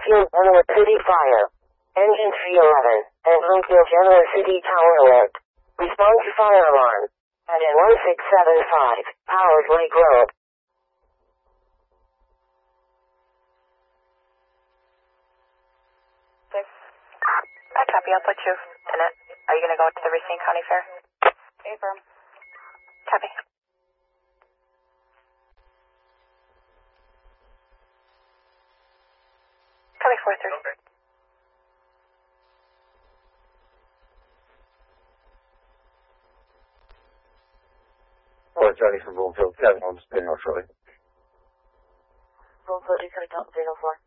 Bloomfield Glenwood City Fire. Engine 311 and Bloomfield Glenwood City Tower Alert. Respond to fire alarm. At N1675, Powers Lake Road. I copy. I'll put you in it. Are you going to go to the Racine County Fair? Affirm. Copy. Copy 4-3. Hello, Johnny from Bloomfield. Kevin, I'm just putting out shortly. Bloomfield, you could have 04.